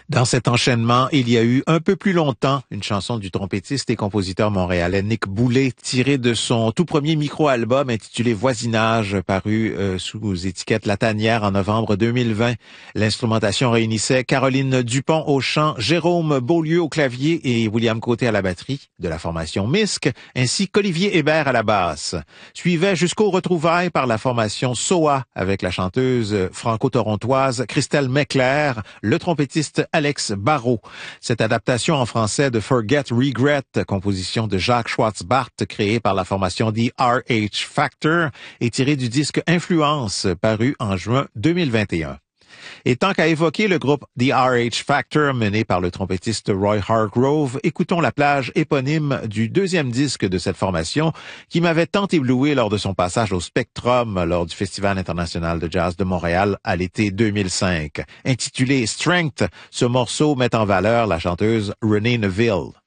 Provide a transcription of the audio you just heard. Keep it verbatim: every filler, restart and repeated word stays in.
Dans cet enchaînement, il y a eu un peu plus longtemps une chanson du trompettiste et compositeur montréalais Nick Boulay, tirée de son tout premier micro-album intitulé Voisinage, paru euh, sous étiquette La Tanière en novembre deux mille vingt. L'instrumentation réunissait Caroline Dupont au chant, Jérôme Beaulieu au clavier et William Côté à la batterie de la formation M I S C, ainsi qu'Olivier Hébert à la basse. Suivait jusqu'aux retrouvailles par la formation S O A avec la chanteuse franco-torontoise Christelle Meckler, le trompettiste Alex Barrault. Cette adaptation en français de Forget Regret, composition de Jacques Schwartzbart, créée par la formation The R H Factor, est tirée du disque Influence, paru en juin deux mille vingt et un. Et tant qu'à évoquer le groupe The R H Factor mené par le trompettiste Roy Hargrove, écoutons la plage éponyme du deuxième disque de cette formation qui m'avait tant ébloui lors de son passage au Spectrum lors du Festival international de jazz de Montréal à l'été deux mille cinq. Intitulé Strength, ce morceau met en valeur la chanteuse Renée Neville.